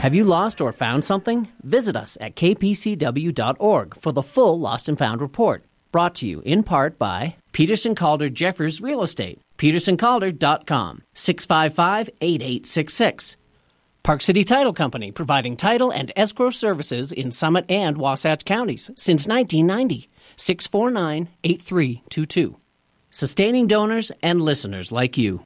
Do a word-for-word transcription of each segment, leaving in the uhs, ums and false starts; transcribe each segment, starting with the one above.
Have you lost or found something? Visit us at k p c w dot org for the full Lost and Found report. Brought to you in part by Peterson Calder Jeffers Real Estate, peterson calder dot com, six five five, eight eight six six. Park City Title Company, providing title and escrow services in Summit and Wasatch counties since nineteen ninety, six four nine, eight three two two. Sustaining donors and listeners like you.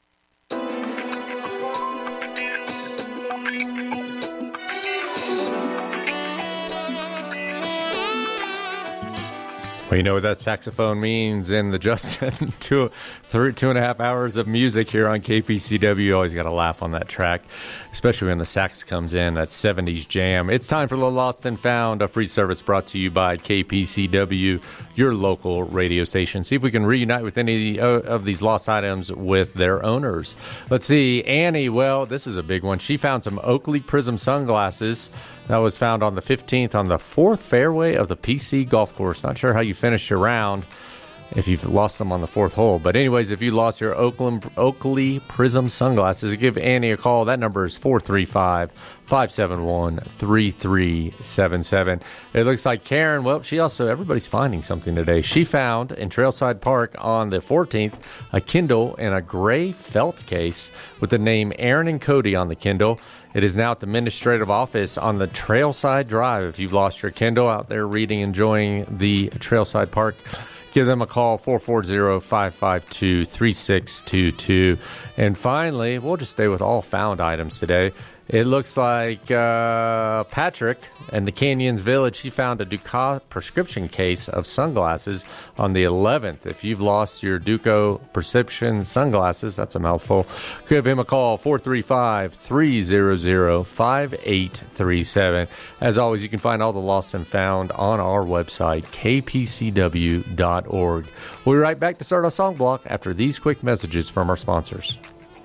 Well, you know what that saxophone means in the Justin two, three, two and a half hours of music here on K P C W. You always got to laugh on that track, especially when the sax comes in, that seventies jam. It's time for the Lost and Found, a free service brought to you by K P C W, your local radio station. See if we can reunite with any of these lost items with their owners. Let's see. Annie, well, this is a big one. She found some Oakley Prism sunglasses that was found on the fifteenth on the fourth fairway of the P C golf course. Not sure how you finished your round if you've lost them on the fourth hole. But anyways, if you lost your Oakland, Oakley Prism sunglasses, give Annie a call. That number is four three five, five seven one, three three seven seven. It looks like Karen, well, she also, everybody's finding something today. She found in Trailside Park on the fourteenth a Kindle in a gray felt case with the name Aaron and Cody on the Kindle. It is now at the administrative office on the Trailside Drive. If you've lost your Kindle out there reading, enjoying the Trailside Park, give them a call, four four zero, five five two, three six two two. And finally, we'll just stay with all found items today. It looks like uh, Patrick in the Canyons Village, he found a Duco prescription case of sunglasses on the eleventh. If you've lost your Duco prescription sunglasses, that's a mouthful, give him a call, four three five, three zero zero, five eight three seven. As always, you can find all the lost and found on our website, k p c w dot org. We'll be right back to start our song block after these quick messages from our sponsors.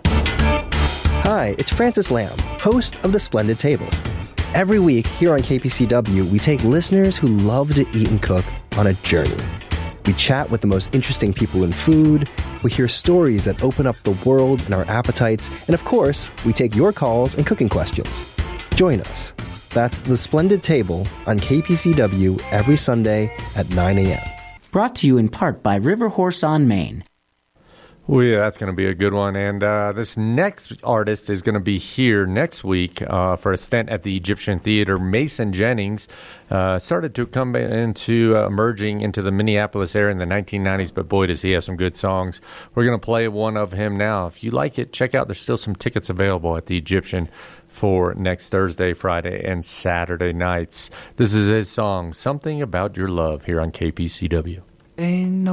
Hi, it's Francis Lamb, host of The Splendid Table. Every week here on K P C W, we take listeners who love to eat and cook on a journey. We chat with the most interesting people in food, we hear stories that open up the world and our appetites, and of course, we take your calls and cooking questions. Join us. That's The Splendid Table on K P C W every Sunday at nine a.m. Brought to you in part by River Horse on Main. Well, yeah, that's going to be a good one. And uh, this next artist is going to be here next week uh, for a stint at the Egyptian Theater. Mason Jennings uh, started to come into uh, emerging into the Minneapolis area in the nineteen nineties, but boy, does he have some good songs. We're going to play one of him now. If you like it, check out. There's still some tickets available at the Egyptian for next Thursday, Friday, and Saturday nights. This is his song, Something About Your Love, here on K P C W. Ain't no